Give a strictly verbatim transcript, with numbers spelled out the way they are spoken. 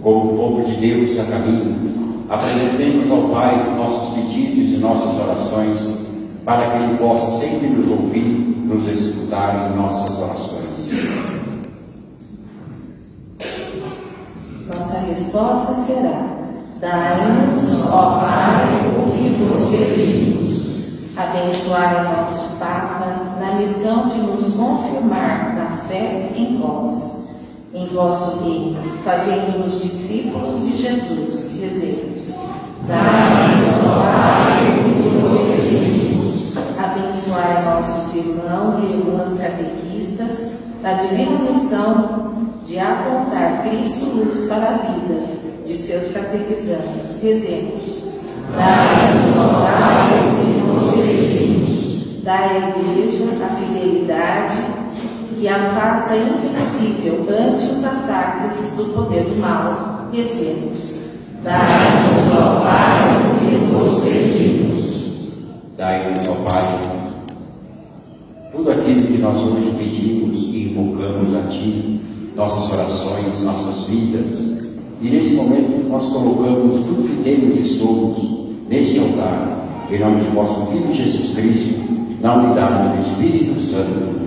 como povo de Deus a caminho, apresentemos ao Pai nossos pedidos e nossas orações, para que Ele possa sempre nos ouvir, nos escutar em nossas orações. Nossa resposta será: dai-nos, ó Pai, o que vos pedimos. Abençoai nosso Papa na missão de nos confirmar na fé em vós. Em vosso reino, fazendo-nos discípulos de Jesus. Rezemos. Dai-nos, ó Pai, o que vos pedimos. Abençoai nossos irmãos e irmãs catequistas na divina missão de apontar Cristo luz para a vida de seus catequizandos. Rezemos. Dai-nos, ó Pai, o que vos pedimos. Dai à Igreja a fidelidade que a faça invencível ante os ataques do poder do mal. Rezemos. Dai-nos, ó Pai, o que vos pedimos. Dai-nos, ó Pai, tudo aquilo que nós hoje pedimos e invocamos a Ti, nossas orações, nossas vidas. E nesse momento nós colocamos tudo que temos e somos neste altar, em nome de vosso Filho Jesus Cristo, na unidade do Espírito Santo.